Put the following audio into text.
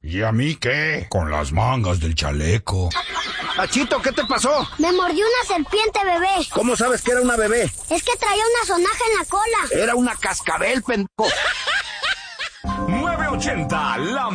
¿Y a mí qué? Con las mangas del chaleco. Achito, ¿qué te pasó? Me mordió una serpiente, bebé. ¿Cómo sabes que era una bebé? Es que traía una sonaja en la cola. Era una cascabel, pendejo. 980, la